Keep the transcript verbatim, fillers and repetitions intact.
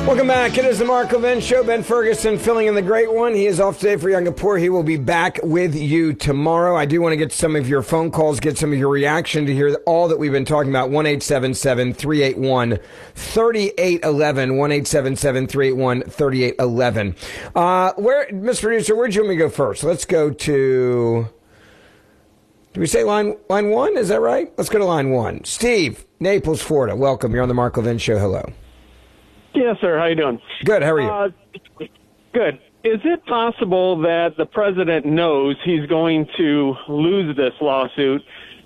Welcome back. It is the Mark Levin Show. Ben Ferguson filling in the great one. He is off today for Yom Kippur. He will be back with you tomorrow. I do want to get some of your phone calls, get some of your reaction to hear all that we've been talking about. one eight seven seven, three eight one, three eight one one. one eight seven seven, three eight one, three eight one one. Uh, where, Mister Producer, where'd you want me to go first? Let's go to... Did we say line line one? Is that right? Let's go to line one. Steve, Naples, Florida. Welcome. You're on the Mark Levin Show. Hello. Yes, sir. How you doing? Good. How are you? Uh, good. Is it possible that the president knows he's going to lose this lawsuit